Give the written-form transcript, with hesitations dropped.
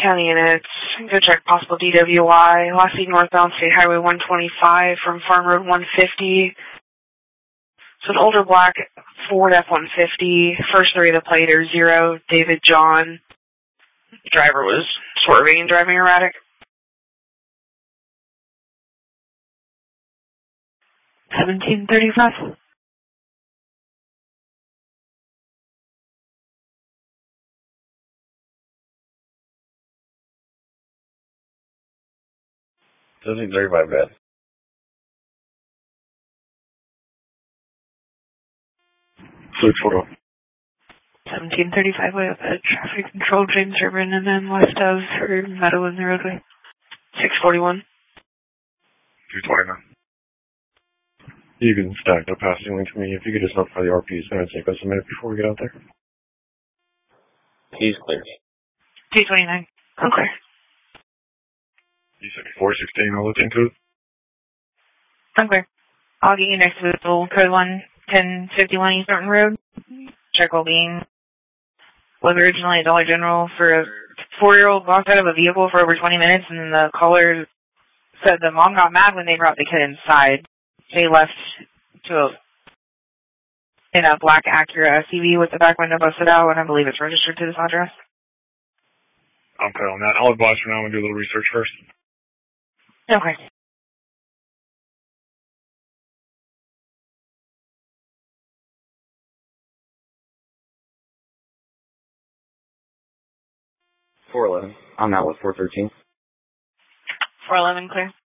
County units, go check possible DWI. Last week northbound State Highway 125 from Farm Road 150. So an older black Ford F-150. First three of the plate are 0, David John. The driver was swerving and driving erratic. 1735. Doesn't 35 bad. 641. 1735 way up at traffic control, James Urban, and then west of Meadow in the roadway. 641. 229. You can stack the passing link to me. If you could just notify the RP, it's going to take us a minute before we get out there. He's clear. 229. Okay. You said 416, I'll look into it. Okay. I'll get you next to the code 1051 East Norton Road. Check well-being. Was originally a Dollar General for a 4-year-old walked out of a vehicle for over 20 minutes, and the caller said the mom got mad when they brought the kid inside. They left in a black Acura SUV with the back window busted out, and I believe it's registered to this address. Okay on that. I'll advise for now and do a little research first. Okay. $411. I'm out with 413. 411 clear.